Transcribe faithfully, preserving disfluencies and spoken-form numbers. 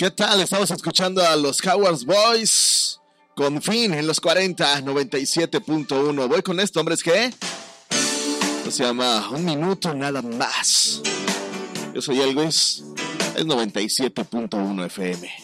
¿Qué tal? Estamos escuchando a los Howard Boys con Fin en los cuarenta, noventa y siete punto uno. Voy con esto, hombres, ¿qué? Esto se llama Un Minuto Nada Más. Yo soy Elvis, es noventa y siete punto uno F M.